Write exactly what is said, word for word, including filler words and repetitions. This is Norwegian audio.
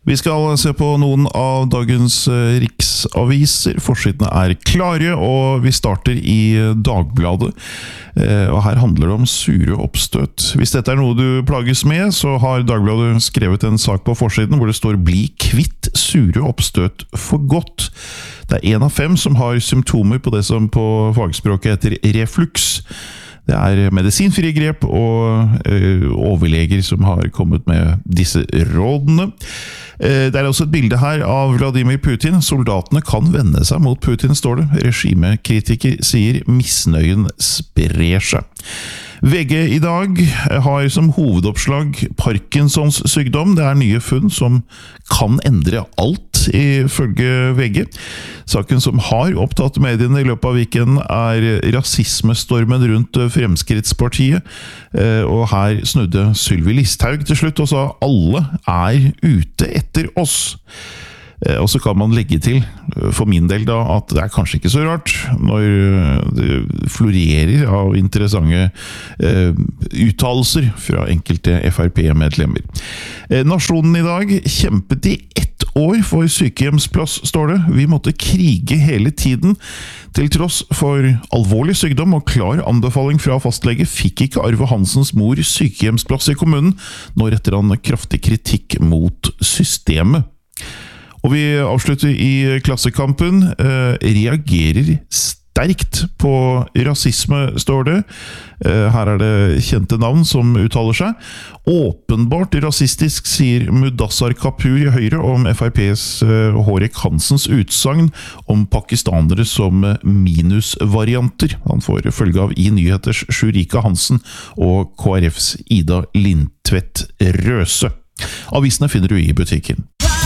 Vi skal se på noen av dagens riksaviser. Forsidene er klare, og vi starter i Dagbladet. Og her handler det om sure oppstøt. Hvis dette er noe du plages med, så har Dagbladet skrevet en sak på forsiden hvor det står «Bli kvitt sure oppstøt for godt». Det er en av fem som har symptomer på det som på fagspråket heter reflux. Det er medisinfrie grep og ø, overleger som har kommet med disse rådene. Det er også et bilde her av Vladimir Putin. Soldatene kan vende seg mot Putin, står det. Regimekritiker sier misnøyen sprer seg. V G i dag har som hovedoppslag Parkinsons sykdom. Det er nye funn som kan endre alt, ifølge V G. Saken som har opptatt mediene i løpet av weekenden er rasismestormen rundt Fremskrittspartiet. Og her snudde Sylvi Listhaug til slutt og sa alle er ute etter oss. Og så kan man legge til, for min del da, at det er kanskje ikke så rart når det florerer av interessante eh, uttalelser fra enkelte F R P-medlemmer. Eh, Nasjonen i dag kjempet i ett år for sykehjemsplass, står det. Vi måtte krige hele tiden. Til tross for alvorlig sykdom og klar anbefaling fra fastlege fikk ikke Arve Hansens mor sykehjemsplass i kommunen, nå retter han kraftig kritikk mot systemet. Og vi avslutter i Klassekampen. Eh, reagerer sterkt på rasisme, står det. Eh, her er det kjente navn som uttaler seg. Åpenbart rasistisk, sier Mudassar Kapur i Høyre om F R P's eh, Hårek Hansens utsagn om pakistanere som minusvarianter. Han får følge av i Nyheters Shurika Hansen og K R F's Ida Lindtvedt Røse. Avisene finner du i butikken.